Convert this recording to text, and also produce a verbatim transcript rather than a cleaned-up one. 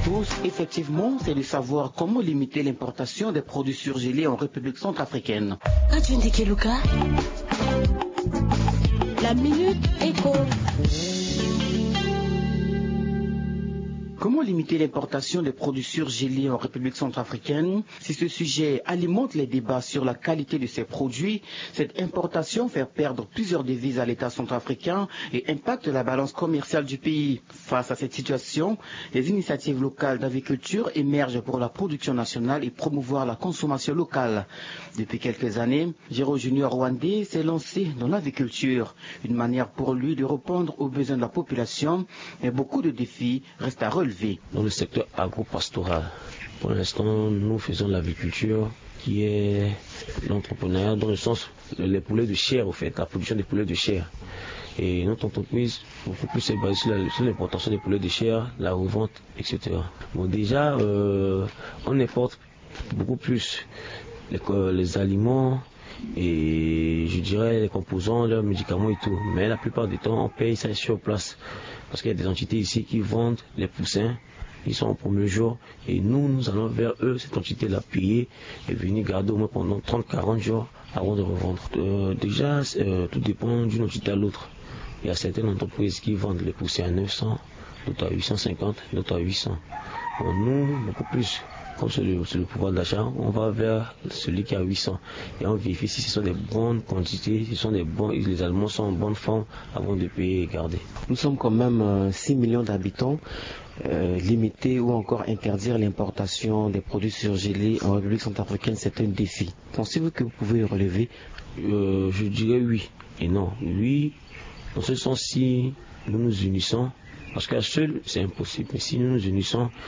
tous, effectivement, c'est de savoir comment limiter l'importation des produits surgelés en République centrafricaine. La minute éco. Comment limiter l'importation des produits surgelés en République centrafricaine? Si ce sujet alimente les débats sur la qualité de ces produits, cette importation fait perdre plusieurs devises à l'État centrafricain et impacte la balance commerciale du pays. Face à cette situation, les initiatives locales d'agriculture émergent pour la production nationale et promouvoir la consommation locale. Depuis quelques années, Géraud Junior Rwandais s'est lancé dans l'agriculture, une manière pour lui de répondre aux besoins de la population, mais beaucoup de défis restent à relever. Dans le secteur agro-pastoral, pour l'instant, nous faisons l'agriculture qui est l'entrepreneuriat dans le sens les poulets de chair, au fait, la production des poulets de chair. Et notre entreprise, beaucoup plus, est basée sur l'importation des poulets de chair, la revente, et cetera. Bon, déjà, euh, on importe beaucoup plus les, les aliments et je dirais les composants, leurs médicaments et tout. Mais la plupart du temps, on paye ça sur place. Parce qu'il y a des entités ici qui vendent les poussins, ils sont au premier jour, et nous, nous allons vers eux, cette entité-là, payer et venir garder au moins pendant trente à quarante jours avant de revendre. Euh, déjà, euh, tout dépend d'une entité à l'autre. Il y a certaines entreprises qui vendent les poussins à neuf cents, d'autres à huit cent cinquante, d'autres à huit cents. Bon, nous, beaucoup plus. Comme c'est le, le pouvoir d'achat, on va vers celui qui a huit cents et on vérifie si ce sont des bonnes quantités, si ce sont des bons, les aliments sont en bonne forme avant de payer et garder. Nous sommes quand même euh, six millions d'habitants. Euh, limiter ou encore interdire l'importation des produits surgelés en République centrafricaine, c'est un défi. Pensez-vous que vous pouvez le relever? euh, Je dirais oui et non. Oui, dans ce sens, si nous nous unissons, parce qu'à seul, c'est impossible, mais si nous nous unissons,